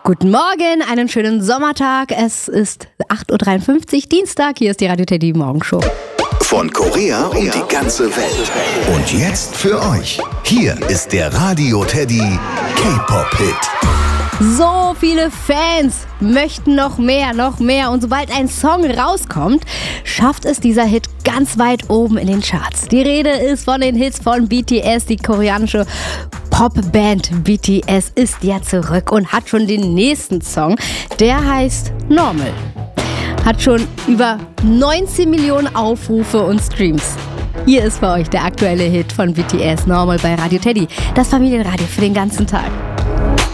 Guten Morgen, einen schönen Sommertag. Es ist 8.53 Uhr, Dienstag. Hier ist die Radio Teddy Morgenshow. Von Korea und die ganze Welt. Und jetzt für euch. Hier ist der Radio Teddy K-Pop-Hit. So viele Fans möchten noch mehr. Und sobald ein Song rauskommt, schafft es dieser Hit ganz weit oben in den Charts. Die Rede ist von den Hits von BTS. Die koreanische Popband BTS ist ja zurück und hat schon den nächsten Song. Der heißt Normal. Hat schon über 19 Millionen Aufrufe und Streams. Hier ist für euch der aktuelle Hit von BTS, Normal bei Radio Teddy. Das Familienradio für den ganzen Tag.